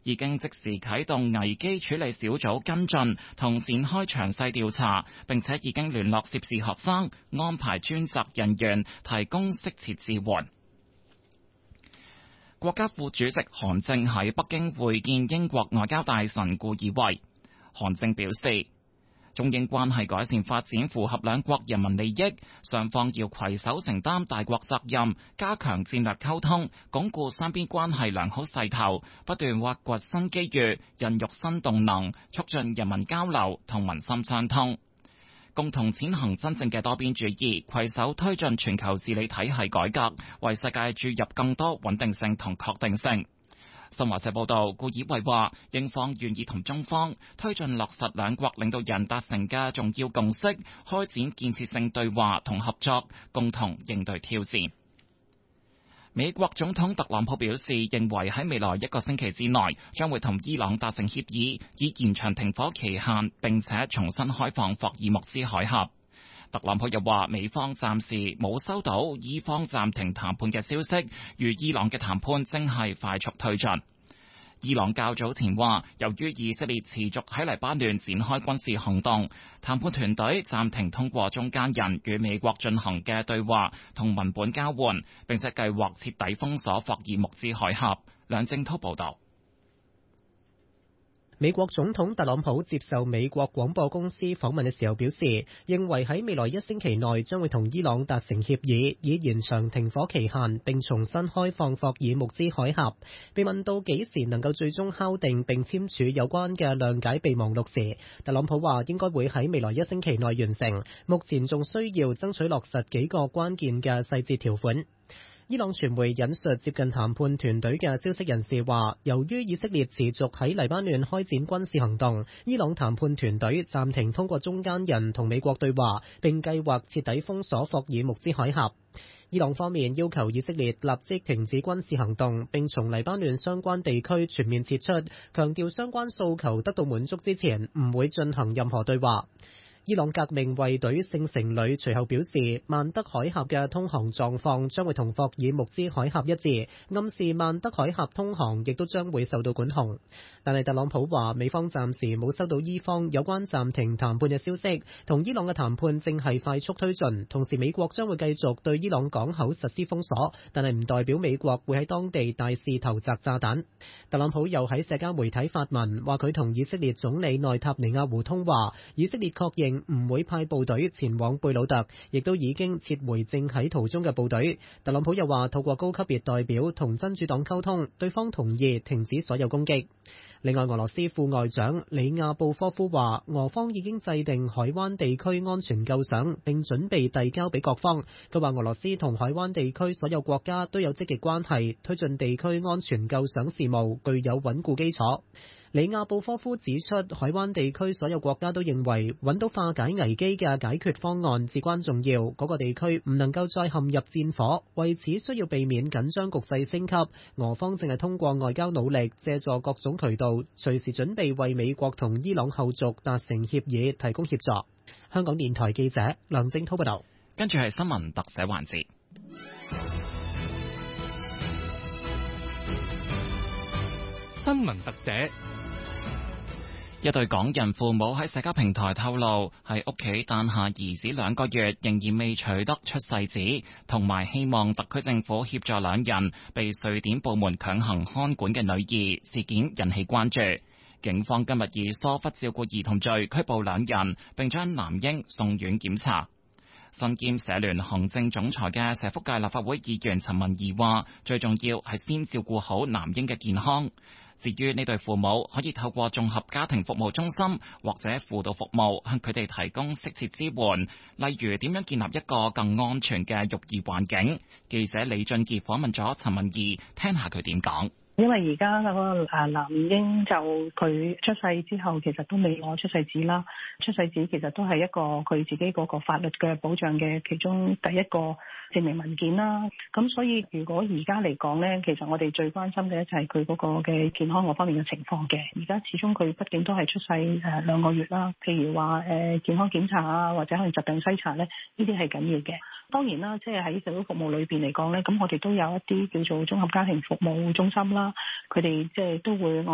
已經即時啟動危機處理小組跟進同展開詳細調查，並且已經聯絡涉事學生，安排專責人員提供適切支援。國家副主席韓正喺北京會見英國外交大臣顧爾惠。韓正表示，中英關係改善發展符合兩國人民利益，雙方要攜手承擔大國責任，加強戰略溝通，鞏固雙邊關係良好勢頭，不斷挖掘新機遇，孕育新動能，促進人民交流同民心相通，共同踐行真正嘅多邊主義，攜手推進全球治理體系改革，為世界注入更多穩定性同確定性。新華社報道，顧爾惠話，英方願意同中方推進落實兩國領導人達成嘅重要共識，開展建設性對話同合作，共同應對挑戰。美國總統特朗普表示，認為喺未來1個星期之內，將會同伊朗達成協議，以延長停火期限，並且重新開放霍爾木茲海峽。特朗普又話，美方暫時冇收到伊方暫停談判嘅消息，與伊朗嘅談判正係快速推進。伊朗較早前話，由於以色列持續喺黎巴嫩展開軍事行動，談判團隊暫停通過中間人與美國進行嘅對話同文本交換，並且計劃徹底封鎖霍爾木茲海峽。梁正濤報道。 美國總統特朗普接受美國廣播公司訪問嘅時候表示，認為喺未來1星期內將會同伊朗達成協議，以延長停火期限，並重新開放霍爾木茲海峽。被問到幾時能夠最終敲定並簽署有關嘅諒解備忘錄時，特朗普話應該會喺未來1星期內完成，目前仲需要爭取落實幾個關鍵嘅細節條款。伊朗傳媒引述接近談判團隊嘅消息人士話，由於以色列持續喺黎巴嫩開展軍事行動，伊朗談判團隊暫停通過中間人同美國對話，並計劃徹底封鎖霍爾木茲海峽。伊朗方面要求以色列立即停止軍事行動，並從黎巴嫩相關地區全面撤出，強調相關訴求得到滿足之前，唔會進行任何對話。伊朗革命衛隊聖城旅隨後表示，曼德海峽嘅通航狀況將會同霍爾木茲海峽一致，暗示曼德海峽通航亦都將會受到管控。但係特朗普話，美方暫時冇收到伊方有關暫停談判嘅消息，同伊朗嘅談判正係快速推進，同時美國將會繼續對伊朗港口實施封鎖，但係唔代表美國會喺當地大肆投擲炸彈。特朗普又喺社交媒體發文，話佢同以色列總理內塔尼亞胡通話，以色列確認唔會派部隊前往貝魯特，亦都已經撤回正喺途中嘅部隊。特朗普又話，透過高級別代表同真主黨溝通，對方同意停止所有攻擊。另外，俄羅斯副外長里亞布科夫話，俄方已經制定海灣地區安全構想，並準備遞交俾各方。佢話，俄羅斯同海灣地區所有國家都有積極關係，推進地區安全構想事務具有穩固基礎。里亞布科夫指出，海灣地區所有國家都認為揾到化解危機嘅解決方案至關重要，嗰個地區唔能夠再陷入戰火，為此需要避免緊張局勢升級。俄方正係通過外交努力，借助各種渠道，隨時準備為美國同伊朗後續達成協議提供協助。香港電台記者梁正濤報道。 跟住係新聞特寫環節。 新聞特寫。 一對港人父母喺社交平台透露，喺屋企誕下兒子2個月，仍然未取得出世紙，同埋希望特區政府協助兩人被瑞典部門強行看管嘅女兒。事件引起關注。警方今日以疏忽照顧兒童罪拘捕兩人，並將男嬰送院檢查。身兼社聯行政總裁嘅社福界立法會議員陳文儀話，最重要係先照顧好男嬰嘅健康。至於呢對父母，可以透過綜合家庭服務中心或者輔導服務向佢哋提供適切支援，例如點樣建立一個更安全嘅育兒環境。記者李俊傑訪問咗陳文儀，聽下佢點講。 因為而家嗰個男嬰就佢出世之後，其實都未攞出世紙啦。出世紙其實都係一個佢自己嗰個法律嘅保障嘅其中第一個證明文件啦。咁所以如果而家嚟講呢，其實我哋最關心嘅就係佢嗰個嘅健康嗰方面嘅情況嘅。而家始終佢畢竟都係出世2個月啦。譬如話健康檢查啊，或者可能疾病篩查呢，呢啲係緊要嘅。當然啦，即係喺社會服務裏邊嚟講呢，咁我哋都有一啲叫做綜合家庭服務中心啦。佢哋即係都會按